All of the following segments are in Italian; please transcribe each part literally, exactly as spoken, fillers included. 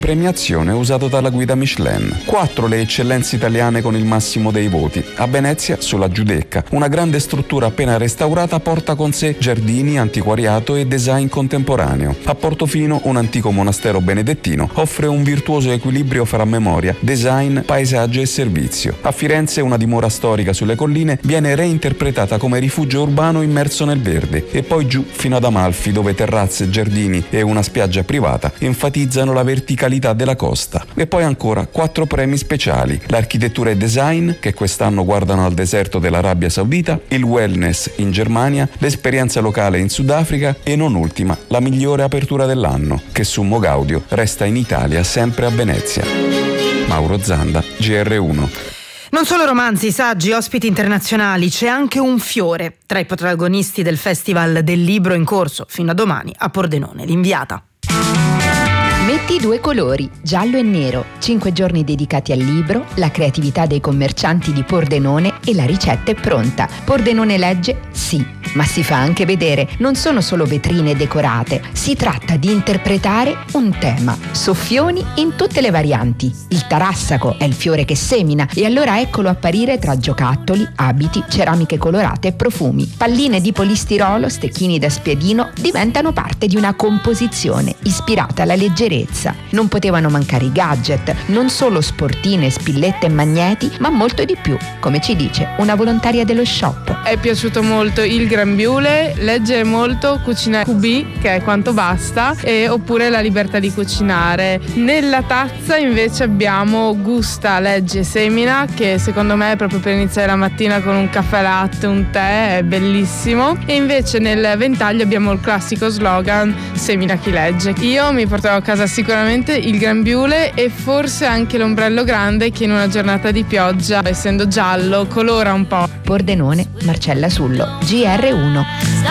Premiazione usato dalla guida Michelin. Quattro le eccellenze italiane con il massimo dei voti. A Venezia, sulla Giudecca, una grande struttura appena restaurata porta con sé giardini, antiquariato e design contemporaneo. A Portofino, un antico monastero benedettino offre un virtuoso equilibrio fra memoria, design, paesaggio e servizio. A Firenze, una dimora storica sulle colline viene reinterpretata come rifugio urbano immerso nel verde. E poi giù fino ad Amalfi, dove terrazze, giardini e una spiaggia privata enfatizzano la verticalità della costa. E poi ancora quattro premi speciali: l'architettura e design, che quest'anno guardano al deserto dell'Arabia Saudita, il wellness in Germania, l'esperienza locale in Sudafrica e non ultima la migliore apertura dell'anno, che Summo Gaudio resta in Italia sempre a Venezia. Mauro Zanda, G R uno. Non solo romanzi, saggi, ospiti internazionali, c'è anche un fiore tra i protagonisti del Festival del Libro in corso fino a domani a Pordenone, l'Inviata. Metti due colori, giallo e nero, cinque giorni dedicati al libro, la creatività dei commercianti di Pordenone e la ricetta è pronta. Pordenone legge? Sì, ma si fa anche vedere. Non sono solo vetrine decorate, si tratta di interpretare un tema. Soffioni in tutte le varianti. Il tarassaco è il fiore che semina e allora eccolo apparire tra giocattoli, abiti, ceramiche colorate e profumi. Palline di polistirolo, stecchini da spiedino diventano parte di una composizione ispirata alla leggerezza. Non potevano mancare i gadget, non solo sportine, spillette e magneti, ma molto di più, come ci dice una volontaria dello shop. È piaciuto molto il grembiule, leggere molto, cucinare Q B, che è quanto basta, e oppure la libertà di cucinare. Nella tazza invece abbiamo gusta, legge, semina, che secondo me è proprio per iniziare la mattina con un caffè latte, un tè, è bellissimo. E invece nel ventaglio abbiamo il classico slogan semina chi legge. Io mi porterò a casa sicuramente il grembiule e forse anche l'ombrello grande, che in una giornata di pioggia, essendo giallo, colora un po'. Pordenone, Marcella Sullo, G R uno.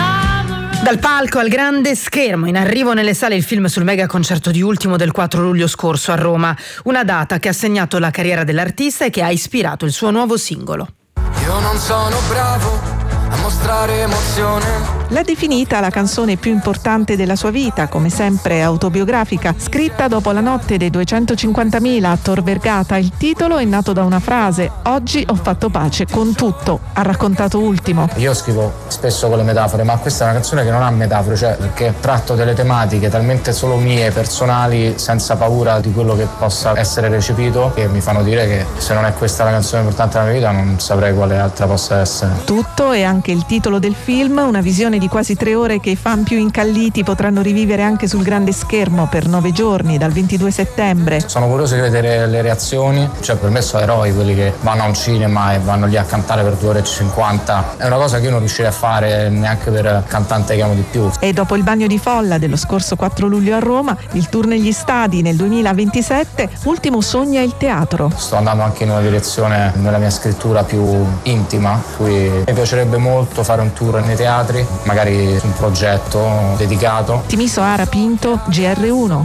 Dal palco al grande schermo, in arrivo nelle sale il film sul mega concerto di Ultimo del quattro luglio scorso a Roma, una data che ha segnato la carriera dell'artista e che ha ispirato il suo nuovo singolo. Io non sono bravo a mostrare emozione. L'ha definita la canzone più importante della sua vita, come sempre autobiografica, scritta dopo la notte dei duecentocinquantamila a Tor Vergata. Il titolo è nato da una frase: oggi ho fatto pace con tutto, ha raccontato Ultimo. Io scrivo spesso con le metafore, ma questa è una canzone che non ha metafore, cioè perché tratto delle tematiche talmente solo mie, personali, senza paura di quello che possa essere recepito, che mi fanno dire che se non è questa la canzone importante della mia vita non saprei quale altra possa essere. Tutto è anche il titolo del film, una visione di quasi tre ore che i fan più incalliti potranno rivivere anche sul grande schermo per nove giorni, dal ventidue settembre. Sono curioso di vedere le reazioni, cioè per me sono eroi quelli che vanno a un cinema e vanno lì a cantare per due ore e cinquanta. È una cosa che io non riuscirei a fare neanche per il cantante che amo di più. E dopo il bagno di folla dello scorso quattro luglio a Roma, il tour negli stadi nel duemilaventisette, Ultimo sogna il teatro. Sto andando anche in una direzione nella mia scrittura più intima, cui mi piacerebbe molto fare un tour nei teatri, magari un progetto dedicato. Timiso Ara Pinto, G R uno.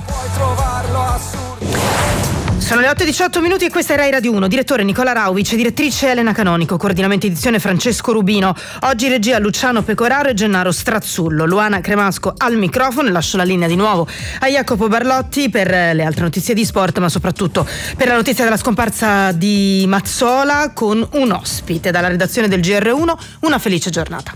Sono le otto e diciotto minuti e questa è Rai Radio uno. Direttore Nicola Rauvic, direttrice Elena Canonico, coordinamento edizione Francesco Rubino. Oggi regia Luciano Pecoraro e Gennaro Strazzullo. Luana Cremasco al microfono e lascio la linea di nuovo a Jacopo Barlotti per le altre notizie di sport, ma soprattutto per la notizia della scomparsa di Mazzola, con un ospite dalla redazione del G R uno. Una felice giornata.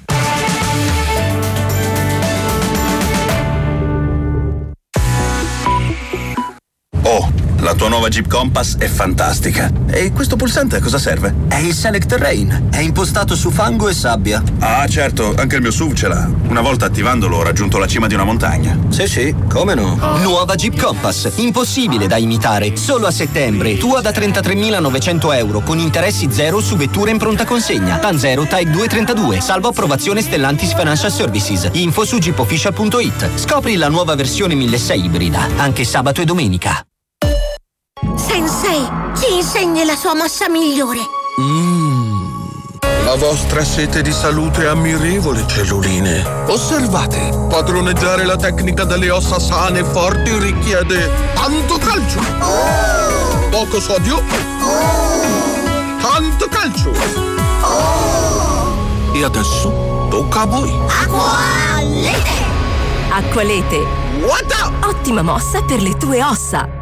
Oh, la tua nuova Jeep Compass è fantastica. E questo pulsante a cosa serve? È il Select Terrain. È impostato su fango e sabbia. Ah, certo, anche il mio S U V ce l'ha. Una volta attivandolo ho raggiunto la cima di una montagna. Sì, sì, come no? Nuova Jeep Compass. Impossibile da imitare. Solo a settembre. Tua da trentatremilanovecento euro con interessi zero su vetture in pronta consegna. TAN zero, T A E C duecentotrentadue. Salvo approvazione Stellantis Financial Services. Info su jeep official punto it. Scopri la nuova versione milleseicento ibrida. Anche sabato e domenica. Sensei, ci insegni la sua mossa migliore. Mmm. La vostra sete di salute è ammirevole, celluline. Osservate, padroneggiare la tecnica delle ossa sane e forti richiede tanto calcio, oh! Poco sodio, oh! Tanto calcio, oh! E adesso tocca a voi. Acqualete. Acqualete. What? Ottima mossa per le tue ossa.